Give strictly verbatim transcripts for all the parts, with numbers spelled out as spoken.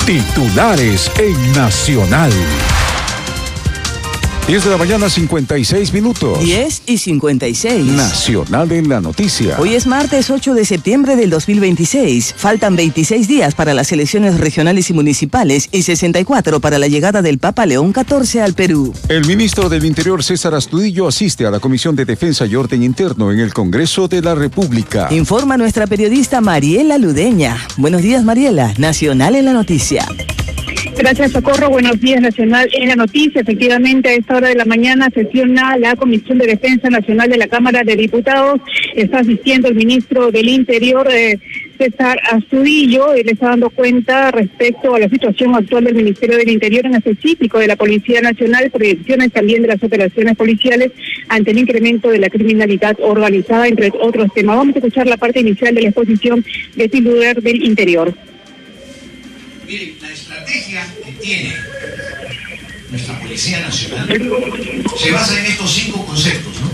Titulares en Nacional. diez de la mañana, cincuenta y seis minutos. diez y cincuenta y seis. Nacional en la noticia. Hoy es martes ocho de septiembre del dos mil veintiséis. Faltan veintiséis días para las elecciones regionales y municipales y sesenta y cuatro para la llegada del Papa León catorce al Perú. El ministro del Interior, César Astudillo, asiste a la Comisión de Defensa y Orden Interno en el Congreso de la República. Informa nuestra periodista Mariela Ludeña. Buenos días, Mariela. Nacional en la noticia. Gracias, Socorro. Buenos días, Nacional en la noticia. Efectivamente, a esta hora de la mañana sesiona la Comisión de Defensa Nacional de la Cámara de Diputados. Está asistiendo el ministro del Interior, eh, César Astudillo, y le está dando cuenta respecto a la situación actual del Ministerio del Interior, en específico de la Policía Nacional, proyecciones también de las operaciones policiales ante el incremento de la criminalidad organizada, entre otros temas. Vamos a escuchar la parte inicial de la exposición de titular del Interior. Miren, la estrategia que tiene nuestra Policía Nacional se basa en estos cinco conceptos, ¿no?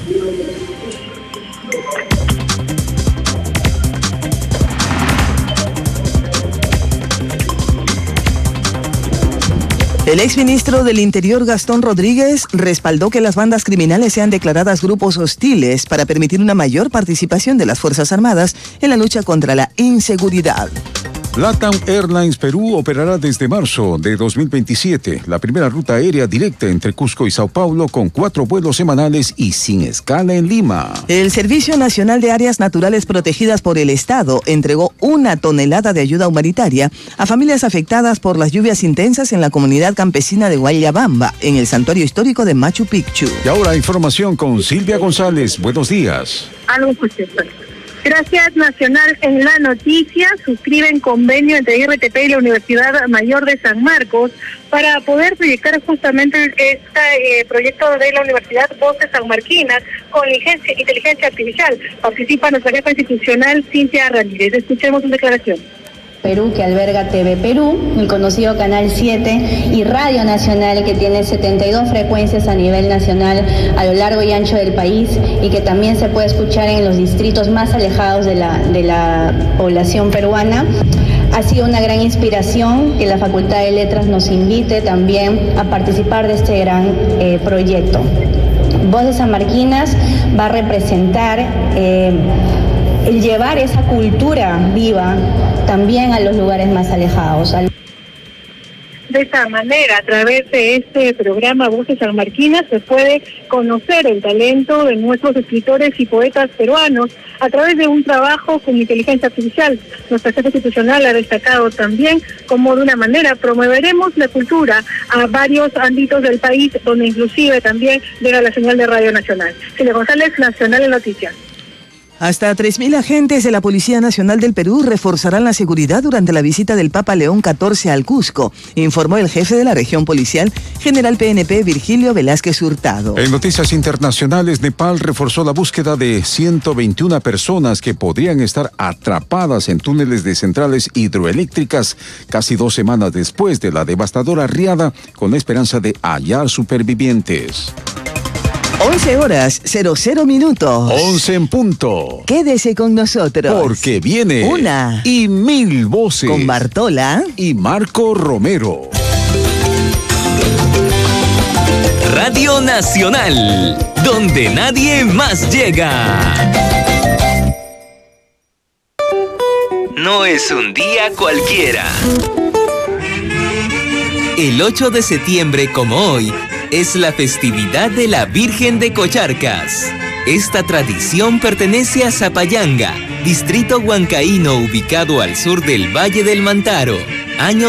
El exministro del Interior, Gastón Rodríguez, respaldó que las bandas criminales sean declaradas grupos hostiles para permitir una mayor participación de las Fuerzas Armadas en la lucha contra la inseguridad. LATAM Airlines Perú operará desde marzo de dos mil veintisiete la primera ruta aérea directa entre Cusco y Sao Paulo, con cuatro vuelos semanales y sin escala en Lima. El Servicio Nacional de Áreas Naturales Protegidas por el Estado entregó una tonelada de ayuda humanitaria a familias afectadas por las lluvias intensas en la comunidad campesina de Guayabamba, en el santuario histórico de Machu Picchu. Y ahora información con Silvia González. Buenos días. Algo pues Gracias, Nacional en la noticia. Suscriben convenio entre I R T P y la Universidad Mayor de San Marcos para poder proyectar justamente este eh, proyecto de la Universidad Voces Sanmarquinas con inteligencia, inteligencia artificial. Participa nuestra jefa institucional, Cintia Ramírez. Escuchemos su declaración. Perú, que alberga T V Perú, el conocido Canal siete, y Radio Nacional, que tiene setenta y dos frecuencias a nivel nacional a lo largo y ancho del país, y que también se puede escuchar en los distritos más alejados de la, de la población peruana. Ha sido una gran inspiración que la Facultad de Letras nos invite también a participar de este gran eh, proyecto. Voces Sanmarquinas va a representar eh, el llevar esa cultura viva también a los lugares más alejados. De esta manera, a través de este programa Voces Sanmarquinas, se puede conocer el talento de nuestros escritores y poetas peruanos a través de un trabajo con inteligencia artificial. Nuestra jefa institucional ha destacado también cómo de una manera promoveremos la cultura a varios ámbitos del país, donde inclusive también llega la señal de Radio Nacional. Silvia González, Nacional en Noticias. Hasta tres mil agentes de la Policía Nacional del Perú reforzarán la seguridad durante la visita del Papa León catorce al Cusco, informó el jefe de la región policial, general P N P Virgilio Velázquez Hurtado. En noticias internacionales, Nepal reforzó la búsqueda de ciento veintiuna personas que podrían estar atrapadas en túneles de centrales hidroeléctricas casi dos semanas después de la devastadora riada, con la esperanza de hallar supervivientes. once horas, cero cero minutos. once en punto. Quédese con nosotros. Porque viene una y mil voces. Con Bartola y Marco Romero. Radio Nacional, donde nadie más llega. No es un día cualquiera. El ocho de septiembre, como hoy, es la festividad de la Virgen de Cocharcas. Esta tradición pertenece a Zapayanga, distrito huancaíno ubicado al sur del Valle del Mantaro. Año